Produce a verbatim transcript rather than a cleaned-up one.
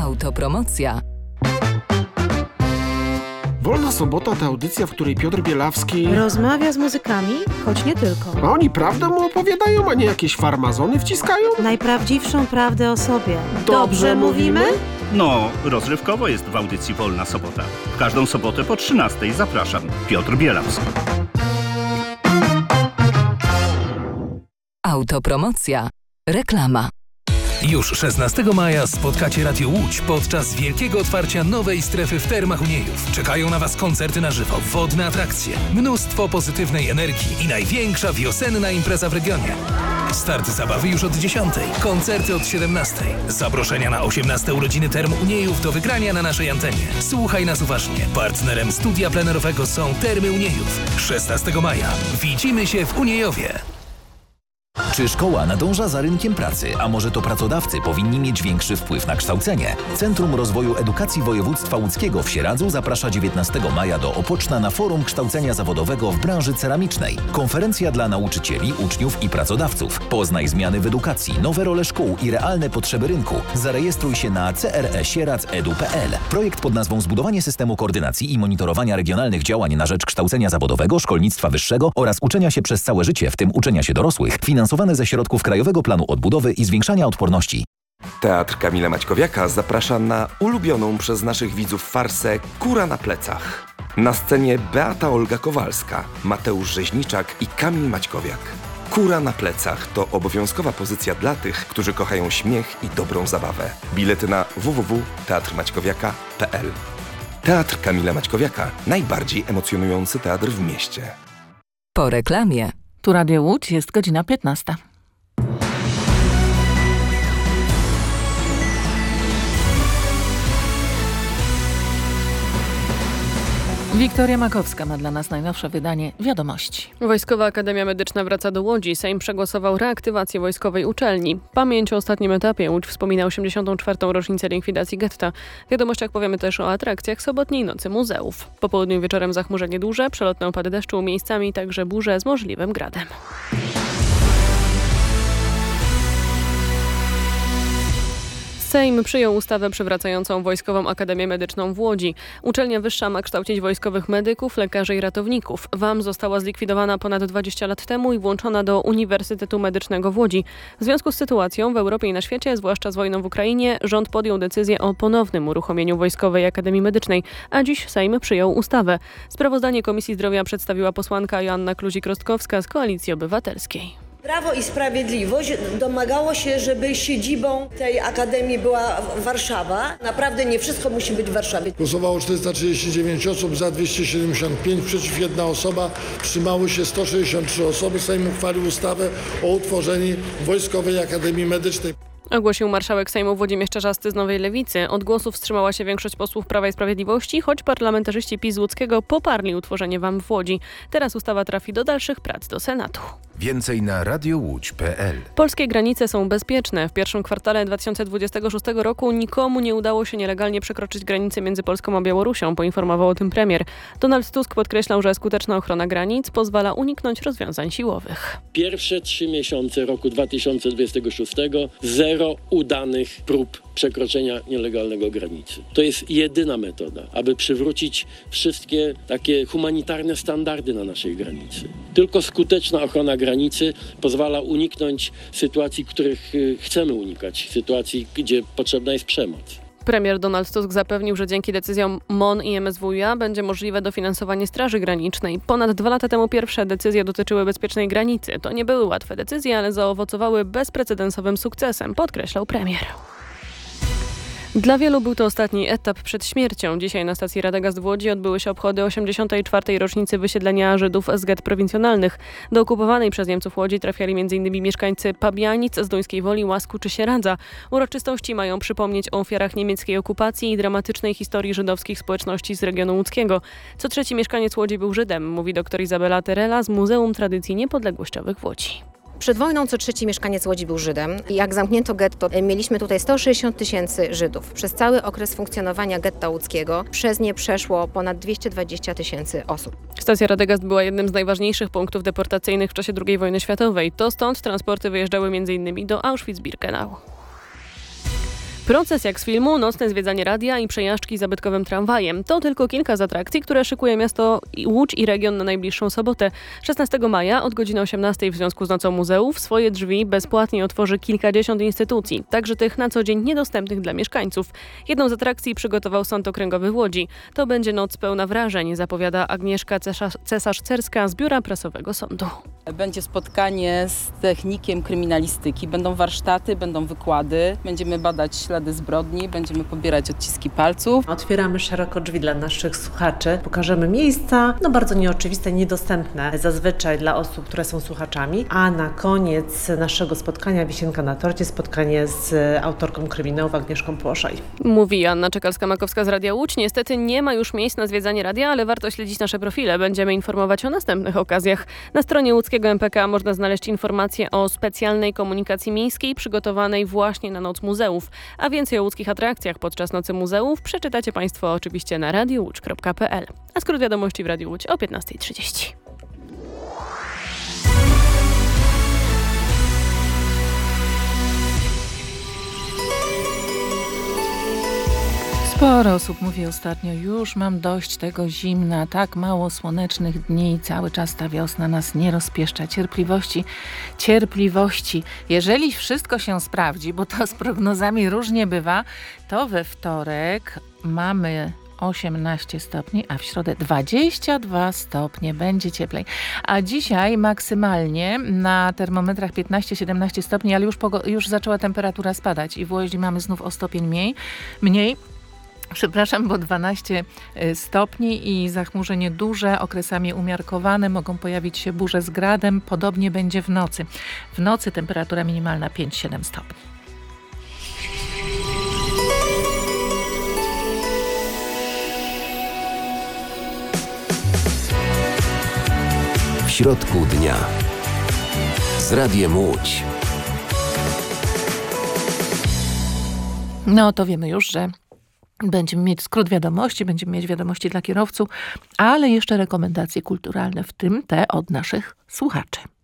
Autopromocja. Wolna Sobota to audycja, w której Piotr Bielawski rozmawia z muzykami, choć nie tylko. A oni prawdę mu opowiadają, a nie jakieś farmazony wciskają? Najprawdziwszą prawdę o sobie. Dobrze, Dobrze mówimy? No, rozrywkowo jest w audycji Wolna Sobota. W każdą sobotę po trzynastej zapraszam. Piotr Bielawski. Autopromocja. Reklama. Już szesnastego maja spotkacie Radio Łódź podczas wielkiego otwarcia nowej strefy w Termach Uniejów. Czekają na Was koncerty na żywo, wodne atrakcje, mnóstwo pozytywnej energii i największa wiosenna impreza w regionie. Start zabawy już od dziesiątej, koncerty od siedemnastej. Zaproszenia na osiemnaste urodziny Term Uniejów do wygrania na naszej antenie. Słuchaj nas uważnie. Partnerem studia plenerowego są Termy Uniejów. szesnastego maja. Widzimy się w Uniejowie. Czy szkoła nadąża za rynkiem pracy, a może to pracodawcy powinni mieć większy wpływ na kształcenie? Centrum Rozwoju Edukacji Województwa Łódzkiego w Sieradzu zaprasza dziewiętnastego maja do Opoczna na Forum Kształcenia Zawodowego w branży ceramicznej. Konferencja dla nauczycieli, uczniów i pracodawców. Poznaj zmiany w edukacji, nowe role szkół i realne potrzeby rynku. Zarejestruj się na c r e sieradz kropka e d u kropka p l. Projekt pod nazwą Zbudowanie systemu koordynacji i monitorowania regionalnych działań na rzecz kształcenia zawodowego, szkolnictwa wyższego oraz uczenia się przez całe życie, w tym uczenia się dorosłych, finansowany ze środków Krajowego Planu Odbudowy i Zwiększania Odporności. Teatr Kamila Maćkowiaka zaprasza na ulubioną przez naszych widzów farsę Kura na plecach. Na scenie Beata Olga Kowalska, Mateusz Rzeźniczak i Kamil Maćkowiak. Kura na plecach to obowiązkowa pozycja dla tych, którzy kochają śmiech i dobrą zabawę. Bilety na w w w kropka teatr maćkowiaka kropka p l. Teatr Kamila Maćkowiaka. Najbardziej emocjonujący teatr w mieście. Po reklamie. Tu Radio Łódź, jest godzina piętnasta. Wiktoria Makowska ma dla nas najnowsze wydanie Wiadomości. Wojskowa Akademia Medyczna wraca do Łodzi. Sejm przegłosował reaktywację wojskowej uczelni. Pamięć o ostatnim etapie. Łódź wspomina osiemdziesiątą czwartą rocznicę likwidacji getta. W Wiadomościach powiemy też o atrakcjach sobotniej nocy muzeów. Po południu wieczorem zachmurzenie duże, przelotne opady deszczu, miejscami także burze z możliwym gradem. Sejm przyjął ustawę przywracającą Wojskową Akademię Medyczną w Łodzi. Uczelnia wyższa ma kształcić wojskowych medyków, lekarzy i ratowników. W a m została zlikwidowana ponad dwadzieścia lat temu i włączona do Uniwersytetu Medycznego w Łodzi. W związku z sytuacją w Europie i na świecie, zwłaszcza z wojną w Ukrainie, rząd podjął decyzję o ponownym uruchomieniu Wojskowej Akademii Medycznej, a dziś Sejm przyjął ustawę. Sprawozdanie Komisji Zdrowia przedstawiła posłanka Joanna Kluzik-Rostkowska z Koalicji Obywatelskiej. Prawo i Sprawiedliwość domagało się, żeby siedzibą tej akademii była Warszawa. Naprawdę nie wszystko musi być w Warszawie. Głosowało czterysta trzydzieści dziewięć osób, za dwieście siedemdziesiąt pięć, przeciw jedna osoba. Wstrzymały się sto sześćdziesiąt trzy osoby. Sejm uchwalił ustawę o utworzeniu Wojskowej Akademii Medycznej. Ogłosił marszałek Sejmu Włodzimierz Czarzasty z Nowej Lewicy. Od głosu wstrzymała się większość posłów Prawa i Sprawiedliwości, choć parlamentarzyści PiS Łódzkiego poparli utworzenie w a m w Łodzi. Teraz ustawa trafi do dalszych prac do Senatu. Więcej na radiowódź kropka p l. Polskie granice są bezpieczne. W pierwszym kwartale dwa tysiące dwudziestego szóstego roku nikomu nie udało się nielegalnie przekroczyć granicy między Polską a Białorusią, poinformował o tym premier. Donald Tusk podkreślał, że skuteczna ochrona granic pozwala uniknąć rozwiązań siłowych. Pierwsze trzy miesiące roku dwa tysiące dwudziestego szóstego zero udanych prób przekroczenia nielegalnego granicy. To jest jedyna metoda, aby przywrócić wszystkie takie humanitarne standardy na naszej granicy. Tylko skuteczna ochrona granicy pozwala uniknąć sytuacji, których chcemy unikać, sytuacji, gdzie potrzebna jest przemoc. Premier Donald Tusk zapewnił, że dzięki decyzjom M O N i M S W iA będzie możliwe dofinansowanie Straży Granicznej. Ponad dwa lata temu pierwsze decyzje dotyczyły bezpiecznej granicy. To nie były łatwe decyzje, ale zaowocowały bezprecedensowym sukcesem, podkreślał premier. Dla wielu był to ostatni etap przed śmiercią. Dzisiaj na stacji Radegast w Łodzi odbyły się obchody osiemdziesiątej czwartej rocznicy wysiedlenia Żydów z gett prowincjonalnych. Do okupowanej przez Niemców Łodzi trafiali m.in. mieszkańcy Pabianic, Zduńskiej Woli, Łasku czy Sieradza. Uroczystości mają przypomnieć o ofiarach niemieckiej okupacji i dramatycznej historii żydowskich społeczności z regionu łódzkiego. Co trzeci mieszkaniec Łodzi był Żydem, mówi dr Izabela Terela z Muzeum Tradycji Niepodległościowych w Łodzi. Przed wojną co trzeci mieszkaniec Łodzi był Żydem. Jak zamknięto getto, mieliśmy tutaj sto sześćdziesiąt tysięcy Żydów. Przez cały okres funkcjonowania getta łódzkiego przez nie przeszło ponad dwieście dwadzieścia tysięcy osób. Stacja Radegast była jednym z najważniejszych punktów deportacyjnych w czasie drugiej wojny światowej. To stąd transporty wyjeżdżały m.in. do Auschwitz-Birkenau. Proces jak z filmu, nocne zwiedzanie radia i przejażdżki zabytkowym tramwajem. To tylko kilka z atrakcji, które szykuje miasto Łódź i region na najbliższą sobotę. szesnastego maja od godziny osiemnastej w związku z Nocą Muzeów swoje drzwi bezpłatnie otworzy kilkadziesiąt instytucji, także tych na co dzień niedostępnych dla mieszkańców. Jedną z atrakcji przygotował Sąd Okręgowy w Łodzi. To będzie noc pełna wrażeń, zapowiada Agnieszka Cesarz-Cerska z Biura Prasowego Sądu. Będzie spotkanie z technikiem kryminalistyki, będą warsztaty, będą wykłady, będziemy badać ślady zbrodni, będziemy pobierać odciski palców. Otwieramy szeroko drzwi dla naszych słuchaczy, pokażemy miejsca, no bardzo nieoczywiste, niedostępne zazwyczaj dla osób, które są słuchaczami, a na koniec naszego spotkania, wisienka na torcie, spotkanie z autorką kryminałów Agnieszką Płoszaj. Mówi Anna Czekalska-Makowska z Radia Łódź. Niestety nie ma już miejsc na zwiedzanie radia, ale warto śledzić nasze profile. Będziemy informować o następnych okazjach. Na stronie łódzkiego M P K można znaleźć informacje o specjalnej komunikacji miejskiej przygotowanej właśnie na Noc Muzeów. A więcej o łódzkich atrakcjach podczas Nocy Muzeów przeczytacie Państwo oczywiście na radio łódź kropka p l. A skrót wiadomości w Radiu Łódź o piętnasta trzydzieści. Sporo osób mówi ostatnio, już mam dość tego zimna, tak mało słonecznych dni, cały czas ta wiosna nas nie rozpieszcza. Cierpliwości, cierpliwości. Jeżeli wszystko się sprawdzi, bo to z prognozami różnie bywa, to we wtorek mamy osiemnaście stopni, a w środę dwadzieścia dwa stopnie, będzie cieplej. A dzisiaj maksymalnie na termometrach piętnaście siedemnaście stopni, ale już, już zaczęła temperatura spadać i w Łodzi mamy znów o stopień mniej. mniej. Przepraszam, bo dwanaście stopni i zachmurzenie duże, okresami umiarkowane, mogą pojawić się burze z gradem, podobnie będzie w nocy. W nocy temperatura minimalna pięć siedem stopni. W środku dnia z Radiem Łódź. No to wiemy już, że będziemy mieć skrót wiadomości, będziemy mieć wiadomości dla kierowców, ale jeszcze rekomendacje kulturalne, w tym te od naszych słuchaczy.